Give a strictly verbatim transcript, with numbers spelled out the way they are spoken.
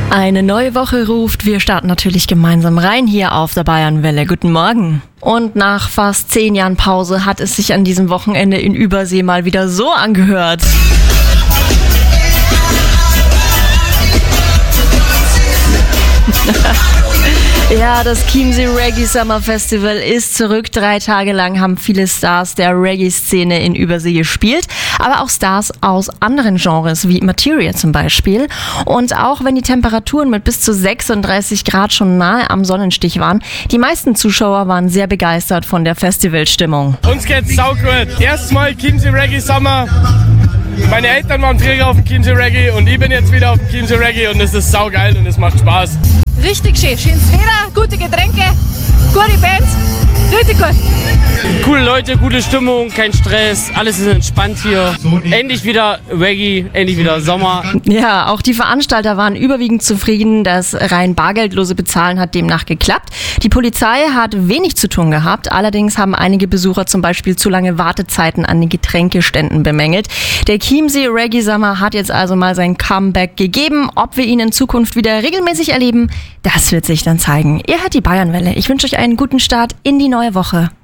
Eine neue Woche ruft. Wir starten natürlich gemeinsam rein hier auf der Bayernwelle. Guten Morgen. Und nach fast zehn Jahren Pause hat es sich an diesem Wochenende in Übersee mal wieder so angehört. Ja, das Chiemsee Reggae Summer Festival ist zurück. Drei Tage lang haben viele Stars der Reggae-Szene in Übersee gespielt, aber auch Stars aus anderen Genres, wie Materia zum Beispiel. Und auch wenn die Temperaturen mit bis zu sechsunddreißig Grad schon nahe am Sonnenstich waren, die meisten Zuschauer waren sehr begeistert von der Festivalstimmung. Uns geht's saugut. Erstmal Chiemsee Reggae Summer. Meine Eltern waren früher auf dem Chiemsee Reggae und ich bin jetzt wieder auf dem Chiemsee Reggae und es ist saugeil und es macht Spaß. Richtig schön, schönes Wetter, gute Getränke, gute Bands, richtig gut. Coole Leute, gute Stimmung, kein Stress, alles ist entspannt hier. Endlich wieder Reggae, endlich wieder Sommer. Ja, auch die Veranstalter waren überwiegend zufrieden. Das rein bargeldlose Bezahlen hat demnach geklappt. Die Polizei hat wenig zu tun gehabt. Allerdings haben einige Besucher zum Beispiel zu lange Wartezeiten an den Getränkeständen bemängelt. Der Chiemsee Reggae Summer hat jetzt also mal sein Comeback gegeben. Ob wir ihn in Zukunft wieder regelmäßig erleben, das wird sich dann zeigen. Ihr hört die Bayernwelle. Ich wünsche euch einen guten Start in die neue Woche.